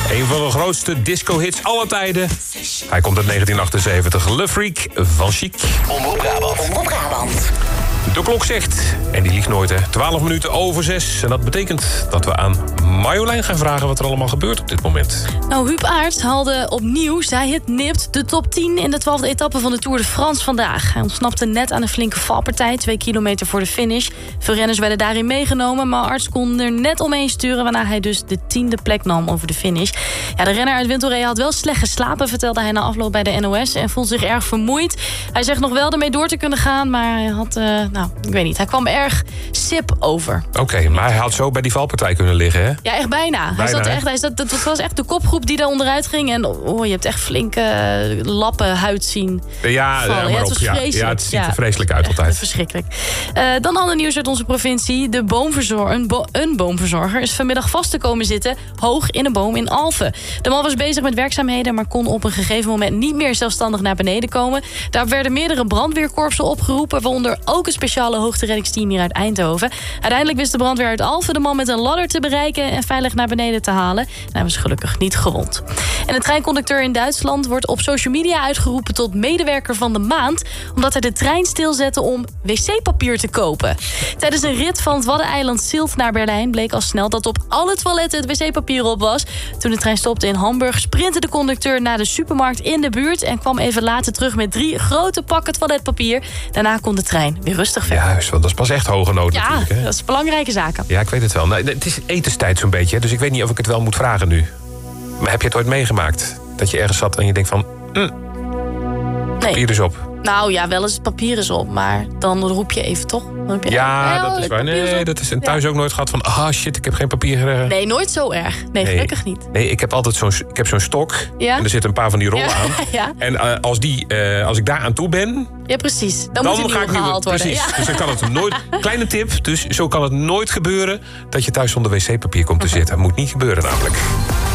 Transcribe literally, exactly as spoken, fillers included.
Een van de grootste disco-hits aller tijden. Hij komt uit negentien achtenzeventig. Le Freak van Chic. Omroep Brabant. Omroep Brabant. De klok zegt, en die liegt nooit, hè, twaalf minuten over zes. En dat betekent dat we aan Marjolein gaan vragen wat er allemaal gebeurt op dit moment. Nou, Huub Aerts haalde opnieuw, zij het nipt, de top tien in de twaalfde etappe van de Tour de France vandaag. Hij ontsnapte net aan een flinke valpartij, twee kilometer voor de finish. Veel renners werden daarin meegenomen, maar Aerts kon er net omheen sturen, waarna hij dus de tiende plek nam over de finish. Ja, de renner uit Winterree had wel slecht geslapen, vertelde hij na afloop bij de N O S, en voelde zich erg vermoeid. Hij zegt nog wel ermee door te kunnen gaan, maar hij had, uh, nou, ik weet niet, hij kwam erg sip over. Oké, okay, maar hij had zo bij die valpartij kunnen liggen, hè? Ja, echt bijna. bijna hij zat echt, hij zat, het was echt de kopgroep die daar onderuit ging. En oh, je hebt echt flinke lappen huid zien Ja, ja, maar ja, op. het was vreselijk. Ja, ja, het ziet er ja, vreselijk uit altijd. Echt verschrikkelijk. Uh, dan ander nieuws uit onze provincie. De boomverzorger, een, bo een boomverzorger is vanmiddag vast te komen zitten hoog in een boom in Alphen. De man was bezig met werkzaamheden, maar kon op een gegeven moment niet meer zelfstandig naar beneden komen. Daar werden meerdere brandweerkorpsen opgeroepen, waaronder ook een speciale hoogtereddingsteam hier uit Eindhoven. Uiteindelijk wist de brandweer uit Alphen de man met een ladder te bereiken en veilig naar beneden te halen. En hij was gelukkig niet gewond. En de treinconducteur in Duitsland wordt op social media uitgeroepen tot medewerker van de maand, omdat hij de trein stilzette om wc-papier te kopen. Tijdens een rit van het Waddeneiland Zilt naar Berlijn bleek al snel dat op alle toiletten het wc-papier op was. Toen de trein stopte in Hamburg, sprintte de conducteur naar de supermarkt in de buurt en kwam even later terug met drie grote pakken toiletpapier. Daarna kon de trein weer rustig verder. Juist, want dat is pas echt hoge nood ja, natuurlijk. Hè? Dat is belangrijke zaken. Ja, ik weet het wel. Nou, het is etenstijd zo'n beetje, dus ik weet niet of ik het wel moet vragen nu. Maar heb je het ooit meegemaakt? Dat je ergens zat en je denkt van... Mm, nee. Papier is op. Nou ja, wel eens het papier is op, maar dan roep je even toch? Dan roep je, ja, hey, dat is waar. Nee, dat is en thuis ja. ook nooit gehad van... Ah, shit, ik heb geen papier. Uh... Nee, nooit zo erg. Nee, nee, gelukkig niet. Nee, ik heb altijd zo'n ik heb zo'n stok. Ja? En er zitten een paar van die rollen ja. aan. ja. En uh, als, die, uh, als ik daar aan toe ben... Ja, precies. Dan, dan moet het ga ik gehaald nieuwe, worden. Precies. Ja. Dus dan kan het nooit... Kleine tip, dus zo kan het nooit gebeuren... dat je thuis zonder wc-papier komt te zitten. Dat moet niet gebeuren namelijk.